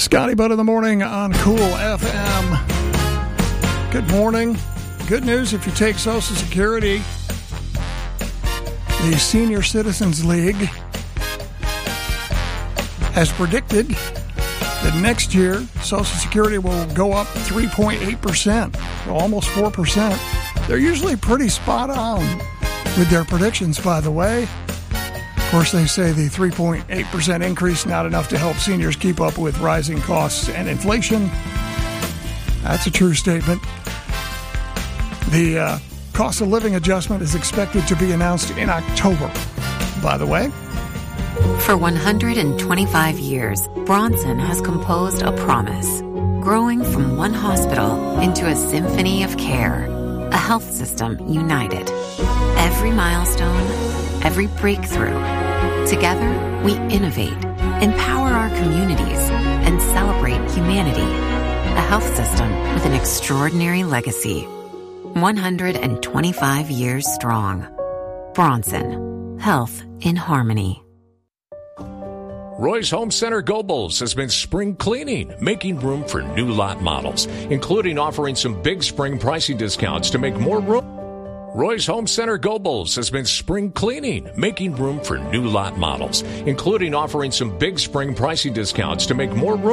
Scotty Butt in the morning on Cool FM. Good morning. Good news if you take Social Security. The Senior Citizens League has predicted that next year Social Security will go up 3.8%, so almost 4%. They're usually pretty spot on with their predictions, by the way. Of course, they say the 3.8% increase not enough to help seniors keep up with rising costs and inflation. That's a true statement. The cost of living adjustment is expected to be announced in October, by the way. For 125 years, Bronson has composed a promise, growing from one hospital into a symphony of care, a health system united. Every milestone, every breakthrough. Together, we innovate, empower our communities, and celebrate humanity. A health system with an extraordinary legacy. 125 years strong. Bronson. Health in harmony. Roy's Home Center Gobles has been spring cleaning, making room for new lot models, including offering some big spring pricing discounts to make more room. Roy's Home Center Gobles has been spring cleaning, making room for new lot models, including offering some big spring pricing discounts to make more room.